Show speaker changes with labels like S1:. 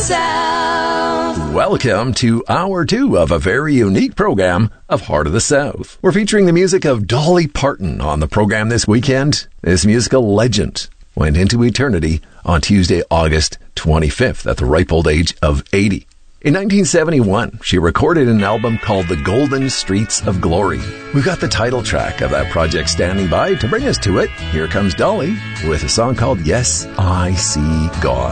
S1: South.
S2: Welcome to Hour 2 of a very unique program of Heart of the South. We're featuring the music of Dolly Parton on the program this weekend. This musical legend went into eternity on Tuesday, August 25th at the ripe old age of 80. In 1971, she recorded an album called The Golden Streets of Glory. We've got the title track of that project standing by to bring us to it. Here comes Dolly with a song called Yes, I See God.